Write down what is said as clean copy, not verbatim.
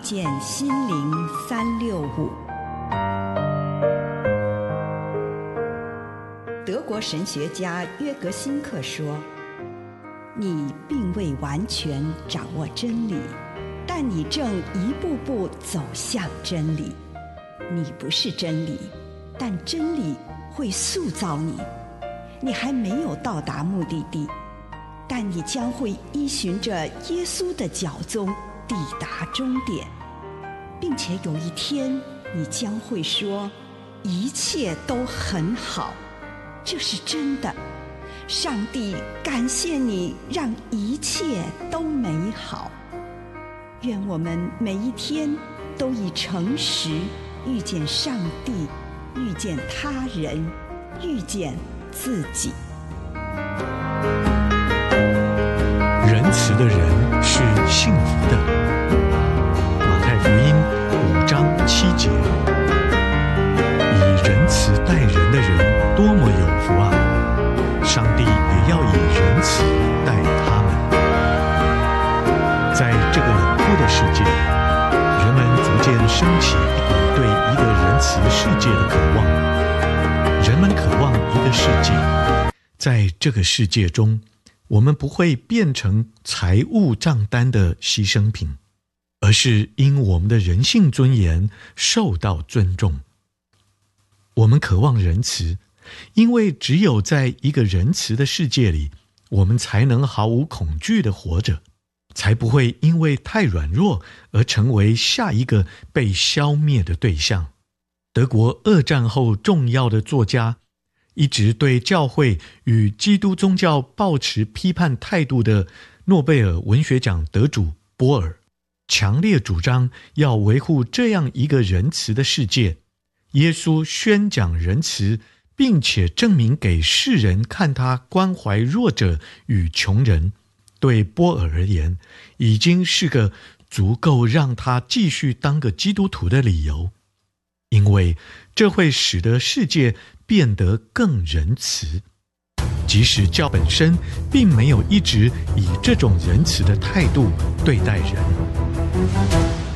见心灵365。德国神学家约格辛克说：你并未完全掌握真理，但你正一步步走向真理。你不是真理，但真理会塑造你。你还没有到达目的地，但你将会依循着耶稣的脚踪抵达终点，并且有一天你将会说，一切都很好。这是真的。上帝感谢你，让一切都美好。愿我们每一天都以诚实遇见上帝，遇见他人，遇见自己。 仁慈的人是幸福的。马太福音5章7节。以仁慈待人的人多么有福啊！上帝也要以仁慈待他们。在这个冷酷的世界，人们逐渐升起一股对一个仁慈世界的渴望。人们渴望一个世界，在这个世界中，我们不会变成财务账单的牺牲品，而是因我们的人性尊严受到尊重。我们渴望仁慈，因为只有在一个仁慈的世界里，我们才能毫无恐惧地活着，才不会因为太软弱而成为下一个被消灭的对象。德国2战后重要的作家，一直对教会与基督宗教抱持批判态度的诺贝尔文学奖得主波尔，强烈主张要维护这样一个仁慈的世界。耶稣宣讲仁慈，并且证明给世人看他关怀弱者与穷人，对波尔而言，已经是个足够让他继续当个基督徒的理由，因为这会使得世界变得更仁慈。即使教本身并没有一直以这种仁慈的态度对待人。